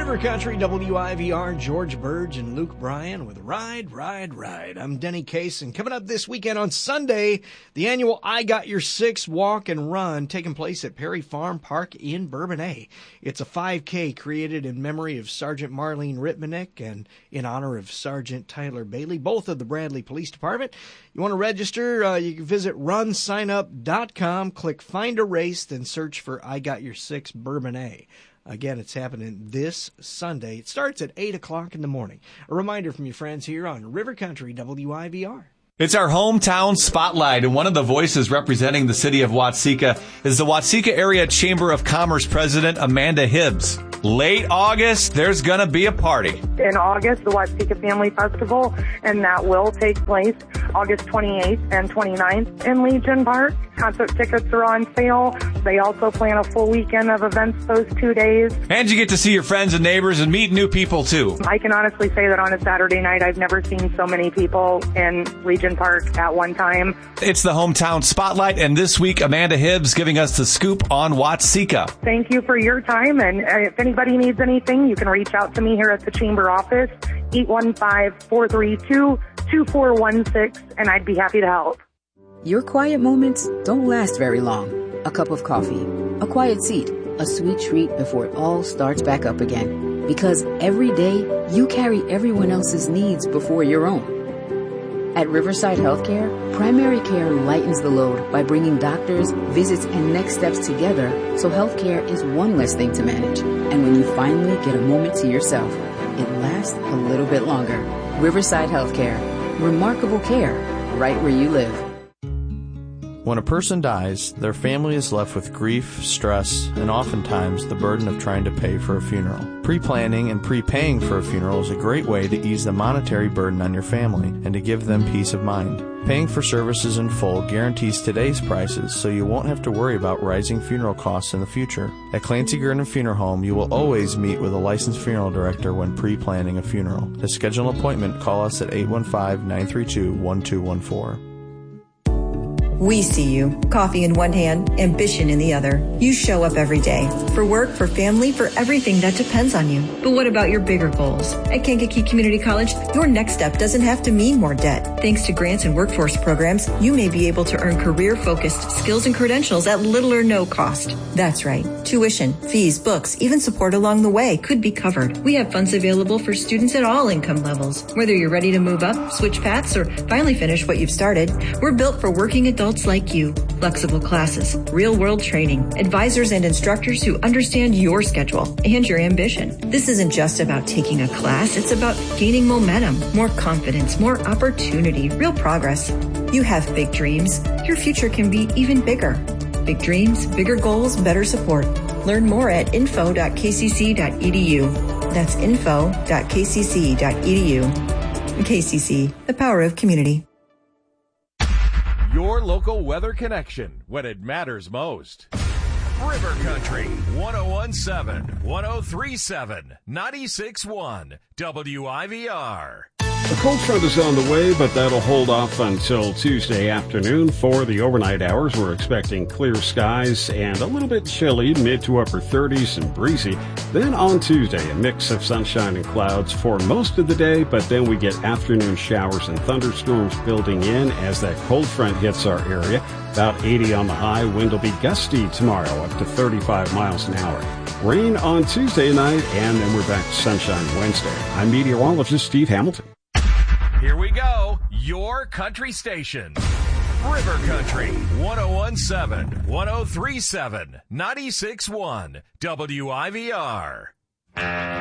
River Country, WIVR, George Burge and Luke Bryan with Ride, Ride, Ride. I'm Denny Case, and coming up this weekend on Sunday, the annual I Got Your Six Walk and Run taking place at Perry Farm Park in Bourbonnais. It's a 5K created in memory of Sergeant Marlene Ritmanick and in honor of Sergeant Tyler Bailey, both of the Bradley Police Department. You want to register, you can visit runsignup.com, click Find a Race, then search for I Got Your Six Bourbonnais. Again, it's happening this Sunday. It starts at 8 o'clock in the morning. A reminder from your friends here on River Country WIVR. It's our hometown spotlight, and one of the voices representing the city of Watseka is the Watseka Area Chamber of Commerce President Amanda Hibbs. Late August, there's going to be a party. In August, the Watseka Family Festival, and that will take place August 28th and 29th in Legion Park. Concert tickets are on sale. They also plan a full weekend of events those 2 days. And you get to see your friends and neighbors and meet new people, too. I can honestly say that on a Saturday night, I've never seen so many people in Legion Park at one time. It's the hometown spotlight, and this week, Amanda Hibbs giving us the scoop on Watseka. Thank you for your time, and if anybody needs anything, you can reach out to me here at the Chamber office, 815-432-2416, and I'd be happy to help. Your quiet moments don't last very long. A cup of coffee, a quiet seat, a sweet treat before it all starts back up again. Because every day, you carry everyone else's needs before your own. At Riverside Healthcare, primary care lightens the load by bringing doctors, visits, and next steps together so healthcare is one less thing to manage. And when you finally get a moment to yourself, it lasts a little bit longer. Riverside Healthcare. Remarkable care right where you live. When a person dies, their family is left with grief, stress, and oftentimes the burden of trying to pay for a funeral. Pre-planning and pre-paying for a funeral is a great way to ease the monetary burden on your family and to give them peace of mind. Paying for services in full guarantees today's prices, so you won't have to worry about rising funeral costs in the future. At Clancy Gurnan Funeral Home, you will always meet with a licensed funeral director when pre-planning a funeral. To schedule an appointment, call us at 815-932-1214. We see you. Coffee in one hand, ambition in the other. You show up every day. For work, for family, for everything that depends on you. But what about your bigger goals? At Kankakee Community College, your next step doesn't have to mean more debt. Thanks to grants and workforce programs, you may be able to earn career-focused skills and credentials at little or no cost. That's right. Tuition, fees, books, even support along the way could be covered. We have funds available for students at all income levels. Whether you're ready to move up, switch paths, or finally finish what you've started, we're built for working adults like you. Flexible classes, real-world training, advisors and instructors who understand your schedule and your ambition. This isn't just about taking a class, it's about gaining momentum, more confidence, more opportunity, real progress. You have big dreams. Your future can be even bigger. Big dreams, bigger goals, better support. Learn more at info.kcc.edu. That's info.kcc.edu. KCC, the power of community. Your local weather connection when it matters most. River Country, 101.7, 103.7, 96.1, WIVR. A cold front is on the way, but that'll hold off until Tuesday afternoon. For the overnight hours, we're expecting clear skies and a little bit chilly, mid to upper 30s and breezy. Then on Tuesday, a mix of sunshine and clouds for most of the day, but then we get afternoon showers and thunderstorms building in as that cold front hits our area. About 80 on the high. Wind will be gusty tomorrow, up to 35 miles an hour. Rain on Tuesday night, and then we're back to sunshine Wednesday. I'm meteorologist Steve Hamilton. Here we go, your country station. River Country, 101.7, 103.7, 96.1, WIVR.